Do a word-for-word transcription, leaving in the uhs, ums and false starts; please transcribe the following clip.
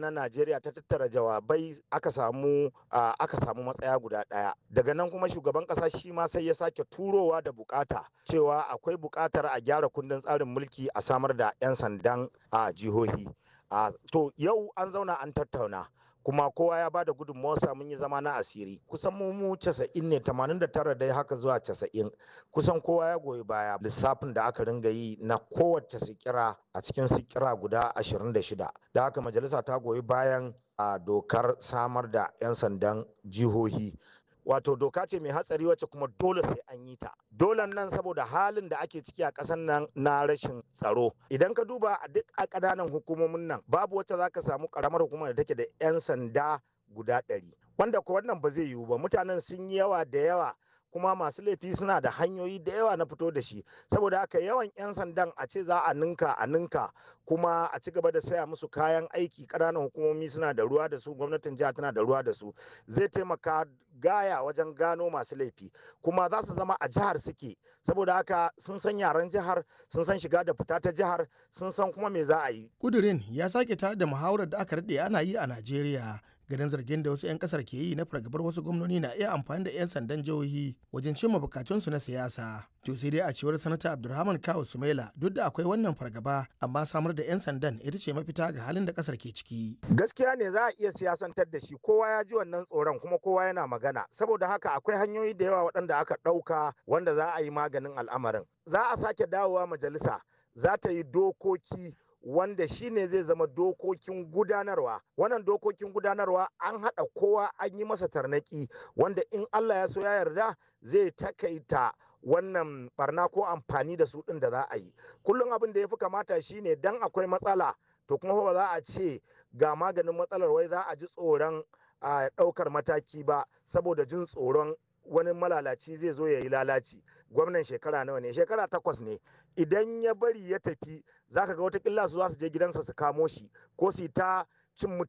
na Najeriya ta tattara jawabai aka samu uh, aka samu matsaya guda ɗaya. Daga nan kuma shugaban ƙasa shi ma sai ya sake turowa da bukata cewa akwai bukatar a gyara kundin tsarin mulki a samar da 'yan sandan a jihohi. Uh, to yau an zauna an tattauna. Kuma kowa ya bada gudunmawarsa mun yi zama na asiri kusan mu mu casa'in ne tamanin da tara dai haka zuwa casa'in kusan kowa ya goyi baya lissafin da aka ringa yi na kowace sikira a cikin sikira guda ashirin da shida da haka majalisa ta goyi bayan a dokar samar da 'yan sandan jihohi. Wato doka ce mai hatsari wacce kuma dole sai an yi ta. Dolen nan saboda halin da ake ciki a ƙasar nan na rashin tsaro. Idan ka duba a duk a ƙananan hukumomin nan babu wacce za ka samu ƙaramar hukumar da take da 'yan sanda guda ɗari. Wanda ko wannan ba zai yiwu ba, mutanen sun yi yawa da yawa kuma masu laifi suna da hanyoyi da yawa na fito da shi. Saboda haka yawan 'yan sandan a ce za a ninka a ninka kuma a ci gaba da saya musu kayan aiki, ƙananan hukumomi suna da ruwa da su, gwamnatin jiha tana da ruwa da su, zai taimaka gaya wajen gano masu laifi kuma za su zama a jihar suke. Saboda haka sun san yaren jihar, sun san shiga da fita ta jihar, sun san kuma me za a yi. Kudirin ya sake tare da muhawarar da aka daɗe ana yi a Najeriya ganin zargin da wasu 'yan kasar ke yi na fargabar wasu gwamnoni na iya amfani da 'yan sandan jihohi wajen cimma bukatunsu na siyasa. To sai dai a cewar sanata Abdulrahman Kawu Sumaila duk da akwai wannan fargaba amma samar da 'yan sandan ita ce mafita ga halin da kasar ke ciki. Gaskiya ne za a iya siyasantar da shi, kowa ya ji wannan tsoron kuma kowa yana magana. Saboda haka akwai hanyoyi da yawa waɗanda aka ɗauka wanda za a yi maganin al'amarin. Za a sake dawowa majalisa, za ta yi dokoki wanda shi ne zai zama dokokin gudanarwa. Wannan dokokin gudanarwa an haɗa kowa an yi masa tarnaki wanda in Allah ya so ya yarda zai takaita wannan barna ko amfani da su ɗin da za a yi. Kullum abin da ya fi kamata shi ne dan akwai matsala to kuma ba za a ce ga maganin matsalar wai za a ji tsoron a ɗaukar mataki ba saboda jin tsoron wani malalaci zai zo ya yi lalaci. Gwamnan shekara nawa ne? Shekara takwas ne. Idan ya bari ya tafi za ka ga watakila su za su je gidansa su kamo shi ko su ta cin